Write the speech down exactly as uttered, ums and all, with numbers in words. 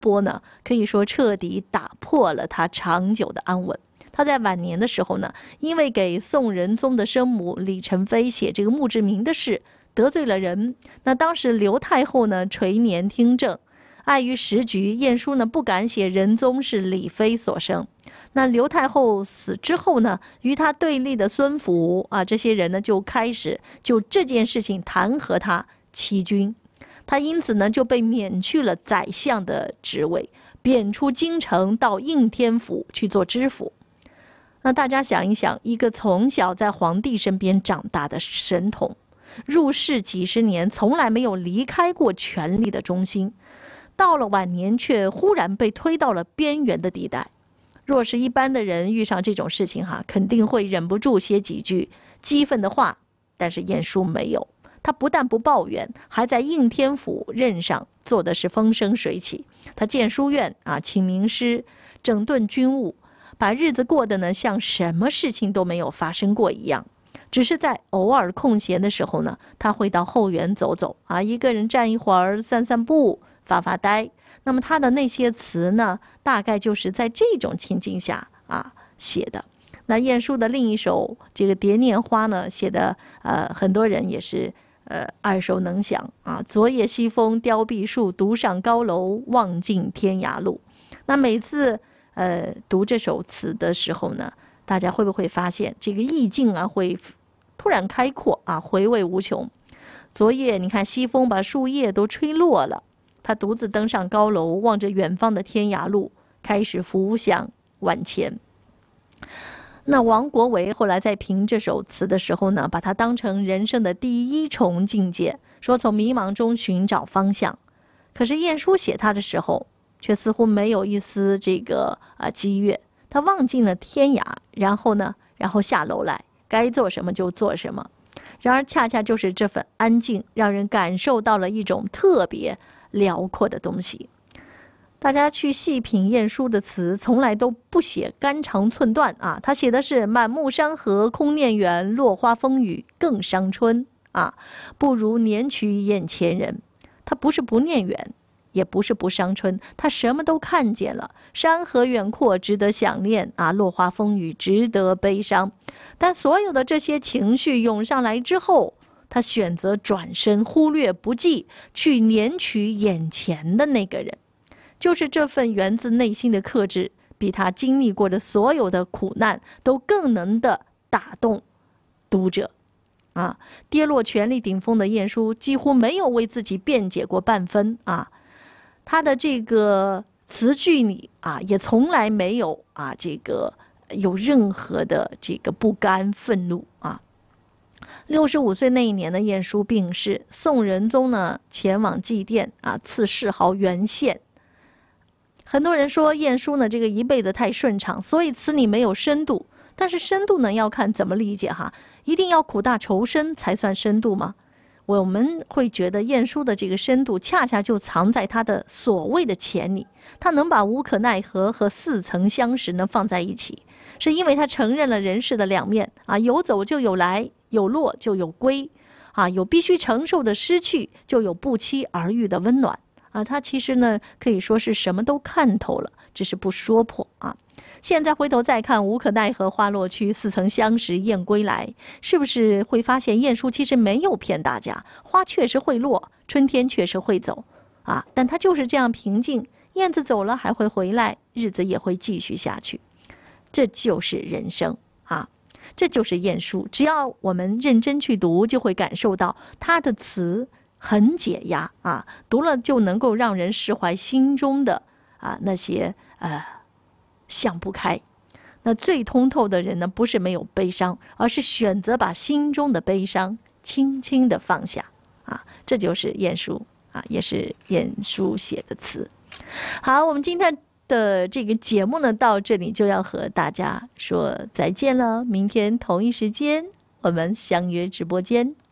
波呢，可以说彻底打破了他长久的安稳。他在晚年的时候呢，因为给宋仁宗的生母李宸妃写这个墓志铭的事得罪了人，那当时刘太后呢垂帘听政，碍于时局，晏殊呢不敢写仁宗是李妃所生。那刘太后死之后呢，与他对立的孙福啊，这些人呢就开始就这件事情弹劾他欺君，他因此呢就被免去了宰相的职位，贬出京城到应天府去做知府。那大家想一想，一个从小在皇帝身边长大的神童，入仕几十年，从来没有离开过权力的中心，到了晚年却忽然被推到了边缘的地带。若是一般的人遇上这种事情哈，肯定会忍不住写几句激愤的话，但是晏殊没有，他不但不抱怨，还在应天府任上做的是风生水起。他建书院啊，请名师，整顿军务，把日子过得呢像什么事情都没有发生过一样。只是在偶尔空闲的时候呢，他会到后园走走啊，一个人站一会儿，散散步，发发呆。那么他的那些词呢，大概就是在这种情境下啊写的。那晏殊的另一首这个《蝶年花》呢，写的呃很多人也是呃耳熟能详啊。昨夜西风凋碧树，独上高楼，望尽天涯路。那每次呃读这首词的时候呢，大家会不会发现这个意境啊会突然开阔啊，回味无穷？昨夜你看西风把树叶都吹落了，他独自登上高楼，望着远方的天涯路，开始浮想万千。那王国维后来在评这首词的时候呢，把它当成人生的第一重境界，说从迷茫中寻找方向。可是晏殊写他的时候，却似乎没有一丝这个啊激越，他望尽了天涯，然后呢，然后下楼来，该做什么就做什么。然而恰恰就是这份安静，让人感受到了一种特别辽阔的东西。大家去细品晏殊的词，从来都不写肝肠寸断啊，他写的是满目山河空念远，落花风雨更伤春啊，不如怜取眼前人。他不是不念远，也不是不伤春，他什么都看见了，山河远阔值得想念啊，落花风雨值得悲伤。但所有的这些情绪涌上来之后，他选择转身，忽略不计，去怜取眼前的那个人。就是这份源自内心的克制，比他经历过的所有的苦难都更能的打动读者啊！跌落权力顶峰的晏殊几乎没有为自己辩解过半分啊，他的这个词句里啊，也从来没有啊这个有任何的这个不甘愤怒啊。六十五岁那一年的晏殊病逝，宋仁宗呢前往祭奠啊，赐谥号元献。很多人说晏殊呢这个一辈子太顺畅，所以词里没有深度。但是深度呢要看怎么理解哈，一定要苦大仇深才算深度吗？我们会觉得晏殊的这个深度恰恰就藏在他的所谓的潜里，他能把无可奈何和似曾相识呢放在一起，是因为他承认了人世的两面啊，有走就有来，有落就有归啊，有必须承受的失去，就有不期而遇的温暖啊。他其实呢可以说是什么都看透了，只是不说破啊。现在回头再看无可奈何花落去，似曾相识燕归来，是不是会发现晏殊其实没有骗大家，花确实会落，春天确实会走啊，但他就是这样平静，燕子走了还会回来，日子也会继续下去。这就是人生啊，这就是晏殊。只要我们认真去读，就会感受到他的词很解压啊，读了就能够让人释怀心中的啊那些呃想不开。那最通透的人呢，不是没有悲伤，而是选择把心中的悲伤轻轻地放下啊，这就是晏殊啊，也是晏殊写的词。好，我们今天的这个节目呢，到这里就要和大家说再见了。明天同一时间，我们相约直播间。